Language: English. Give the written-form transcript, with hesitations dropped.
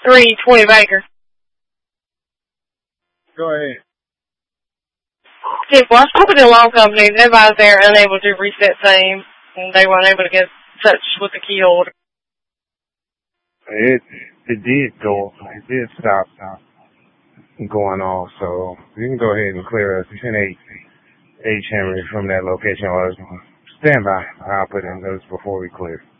320 Baker. Go ahead. Well, I spoke with the loan company. They advised they're unable to reset same, and they weren't able to get in touch with the key holder. It did go. It did stop going off. So you can go ahead and clear us. 10-8 Henry from that location. Stand by. I'll put in those before we clear.